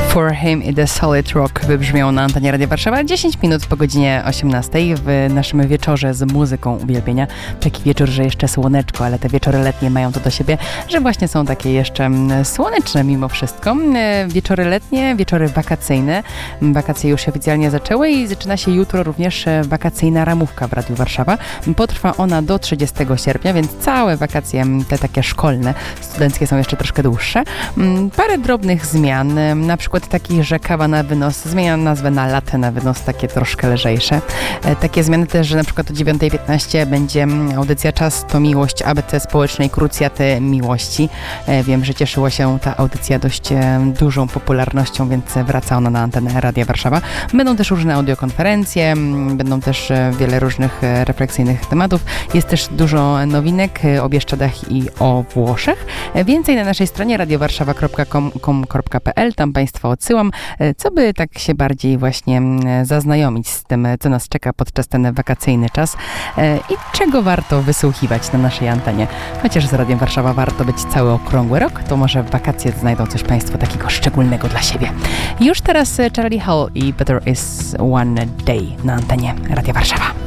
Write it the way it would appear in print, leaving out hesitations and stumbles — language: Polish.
For Him i The Solid Rock wybrzmią na antenie Radia Warszawa 10 minut po godzinie 18 w naszym wieczorze z muzyką uwielbienia. Taki wieczór, że jeszcze słoneczko, ale te wieczory letnie mają to do siebie, że właśnie są takie jeszcze słoneczne mimo wszystko. Wieczory letnie, wieczory wakacyjne. Wakacje już się oficjalnie zaczęły i zaczyna się jutro również wakacyjna ramówka w Radiu Warszawa. Potrwa ona do 30 sierpnia, więc całe wakacje, te takie szkolne, studenckie są jeszcze troszkę dłuższe. Parę drobnych zmian, na przykład takich, że kawa na wynos zmienia nazwę na latte na wynos, takie troszkę lżejsze. Takie zmiany też, że na przykład o 9:15 będzie audycja Czas to Miłość ABC Społecznej Krucjaty Miłości. Wiem, że cieszyła się ta audycja dość dużą popularnością, więc wraca ona na antenę Radia Warszawa. Będą też różne audiokonferencje, będą też wiele różnych refleksyjnych tematów. Jest też dużo nowinek o Bieszczadach i o Włoszech. Więcej na naszej stronie radiowarszawa.com.pl, tam Państwa odsyłam, co by tak się bardziej właśnie zaznajomić z tym, co nas czeka podczas ten wakacyjny czas i czego warto wysłuchiwać na naszej antenie. Chociaż z Radiem Warszawa warto być cały okrągły rok, to może w wakacje znajdą coś Państwo takiego szczególnego dla siebie. Już teraz Charlie Hall i Better Is One Day na antenie Radia Warszawa.